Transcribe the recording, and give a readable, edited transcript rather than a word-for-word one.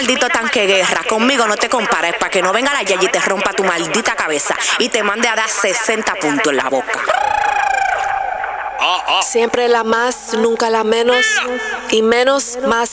maldito tanque de guerra. Conmigo no te compares para que no venga la Yayi y te rompa tu maldita cabeza y te mande a dar 60 puntos en la boca. Siempre la más, nunca la menos. Y menos, más